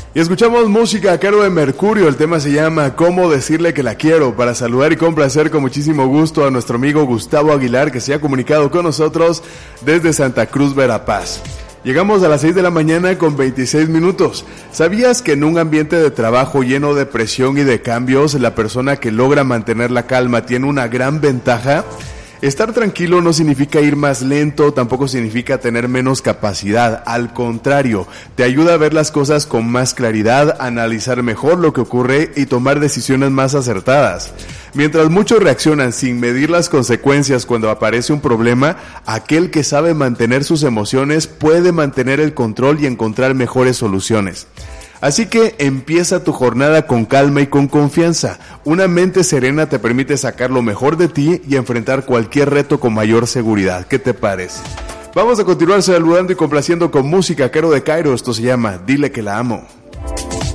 Y escuchamos música a cargo de Mercurio. El tema se llama ¿Cómo decirle que la quiero? Para saludar y complacer con muchísimo gusto a nuestro amigo Gustavo Aguilar, que se ha comunicado con nosotros desde Santa Cruz, Verapaz. Llegamos a las 6 de la mañana con 26 minutos. ¿Sabías que en un ambiente de trabajo lleno de presión y de cambios, la persona que logra mantener la calma tiene una gran ventaja? Estar tranquilo no significa ir más lento, tampoco significa tener menos capacidad. Al contrario, te ayuda a ver las cosas con más claridad, analizar mejor lo que ocurre y tomar decisiones más acertadas. Mientras muchos reaccionan sin medir las consecuencias cuando aparece un problema, aquel que sabe mantener sus emociones puede mantener el control y encontrar mejores soluciones. Así que empieza tu jornada con calma y con confianza. Una mente serena te permite sacar lo mejor de ti y enfrentar cualquier reto con mayor seguridad. ¿Qué te parece? Vamos a continuar saludando y complaciendo con música a cargo de Cairo. Esto se llama Dile que la amo.